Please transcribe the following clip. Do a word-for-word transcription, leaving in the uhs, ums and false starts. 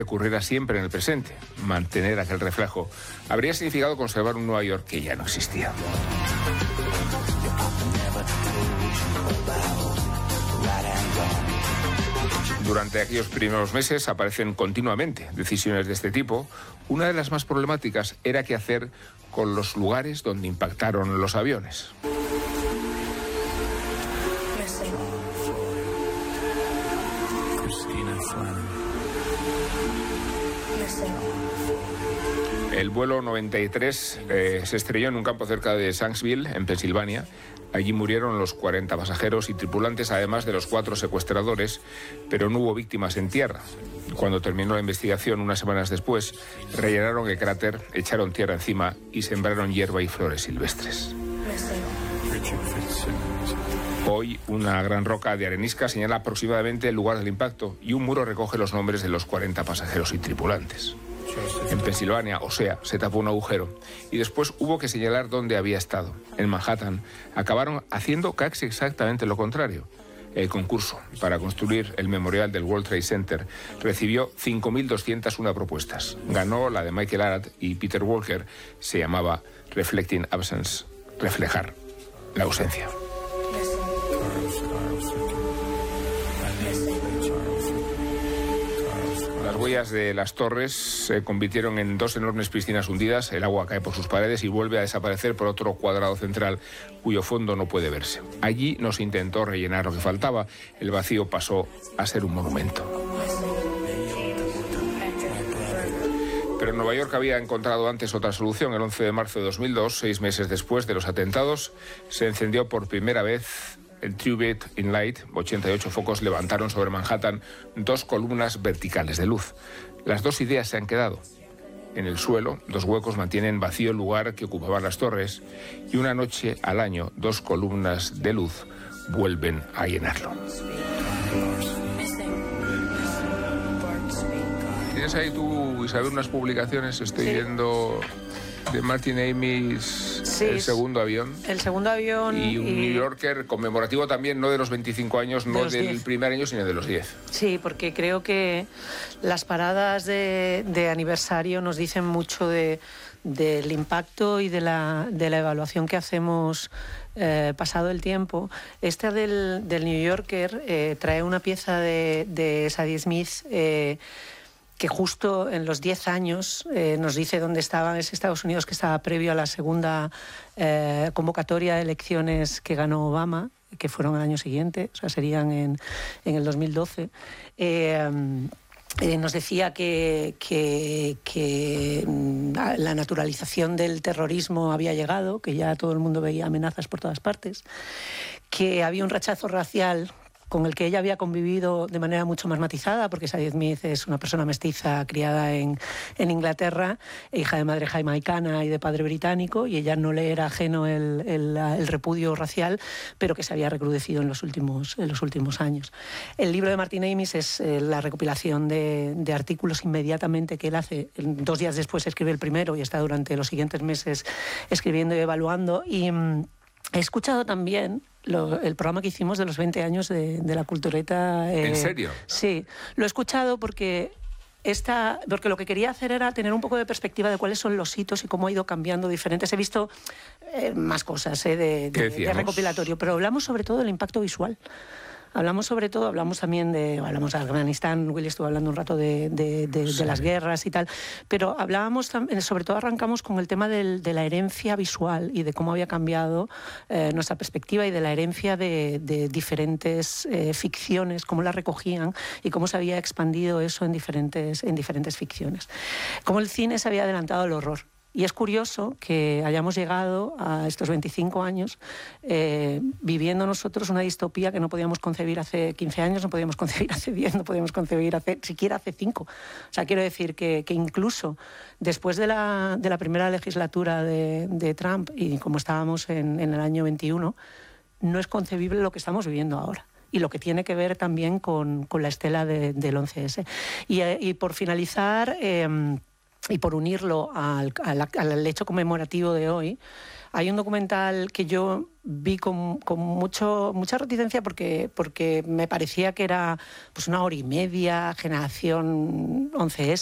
ocurriera siempre en el presente, mantener aquel reflejo, habría significado conservar un Nueva York que ya no existía. Durante aquellos primeros meses aparecen continuamente decisiones de este tipo. Una de las más problemáticas era qué hacer con los lugares donde impactaron los aviones. El vuelo noventa y tres eh, se estrelló en un campo cerca de Shanksville, en Pensilvania. Allí murieron los cuarenta pasajeros y tripulantes, además de los cuatro secuestradores, pero no hubo víctimas en tierra. Cuando terminó la investigación, unas semanas después, rellenaron el cráter, echaron tierra encima y sembraron hierba y flores silvestres. Hoy, una gran roca de arenisca señala aproximadamente el lugar del impacto y un muro recoge los nombres de los cuarenta pasajeros y tripulantes. En Pensilvania, o sea, se tapó un agujero y después hubo que señalar dónde había estado. En Manhattan acabaron haciendo casi exactamente lo contrario. El concurso para construir el memorial del World Trade Center recibió cinco mil doscientas una propuestas. Ganó la de Michael Arad y Peter Walker. Se llamaba Reflecting Absence, reflejar la ausencia. Las huellas de las torres se convirtieron en dos enormes piscinas hundidas, el agua cae por sus paredes y vuelve a desaparecer por otro cuadrado central cuyo fondo no puede verse. Allí no se intentó rellenar lo que faltaba, el vacío pasó a ser un monumento. Pero Nueva York había encontrado antes otra solución. El once de marzo de dos mil dos, seis meses después de los atentados, se encendió por primera vez el Tribute in Light. ochenta y ocho focos levantaron sobre Manhattan dos columnas verticales de luz. Las dos ideas se han quedado. En el suelo, dos huecos mantienen vacío el lugar que ocupaban las torres y una noche al año, dos columnas de luz vuelven a llenarlo. ¿Tienes ahí tú, Isabel, unas publicaciones? Estoy sí. viendo de Martin Amis, sí, el segundo avión. El segundo avión. Y un y... New Yorker conmemorativo también, no de los veinticinco años, no del diez. Primer año, sino de los diez. Sí, porque creo que las paradas de, de aniversario nos dicen mucho de, del impacto y de la, de la evaluación que hacemos eh, pasado el tiempo. Esta del, del New Yorker eh, trae una pieza de, de Sadie Smith eh, que justo en los diez años eh, nos dice dónde estaban. Es Estados Unidos, que estaba previo a la segunda eh, convocatoria de elecciones que ganó Obama, que fueron al año siguiente, o sea, serían en, en el dos mil doce. Eh, eh, nos decía que, que, que la naturalización del terrorismo había llegado, que ya todo el mundo veía amenazas por todas partes, que había un rechazo racial con el que ella había convivido de manera mucho más matizada, porque Sadie Smith es una persona mestiza criada en, en Inglaterra, hija de madre jamaicana y de padre británico, y ella no le era ajeno el, el, el repudio racial, pero que se había recrudecido en los últimos, en los últimos años. El libro de Martin Amis es eh, la recopilación de, de artículos inmediatamente que él hace. Dos días después escribe el primero y está durante los siguientes meses escribiendo y evaluando. Y mm, he escuchado también Lo, el programa que hicimos de los veinte años de, de la Cultureta. Eh, ¿En serio? Sí, lo he escuchado porque, esta, porque lo que quería hacer era tener un poco de perspectiva de cuáles son los hitos y cómo ha ido cambiando diferentes. He visto eh, más cosas eh, de, de, de recopilatorio, pero hablamos sobre todo del impacto visual. Hablamos sobre todo, hablamos también de, hablamos de Afganistán, Willy estuvo hablando un rato de, de, de, sí. de las guerras y tal, pero hablábamos también, sobre todo arrancamos con el tema del, de la herencia visual y de cómo había cambiado eh, nuestra perspectiva y de la herencia de, de diferentes eh, ficciones, cómo las recogían y cómo se había expandido eso en diferentes, en diferentes ficciones. Cómo el cine se había adelantado al horror. Y es curioso que hayamos llegado a estos veinticinco años eh, viviendo nosotros una distopía que no podíamos concebir hace quince años, no podíamos concebir hace diez, no podíamos concebir hace, siquiera hace cinco. O sea, quiero decir que, que incluso después de la, de la primera legislatura de, de Trump, y como estábamos en, en el año veintiuno, no es concebible lo que estamos viviendo ahora. Y lo que tiene que ver también con, con la estela de, del once ese. Y, y por finalizar... Eh, y por unirlo al, al, al hecho conmemorativo de hoy, hay un documental que yo vi con, con mucho, mucha reticencia porque, porque me parecía que era pues una hora y media, generación once ese.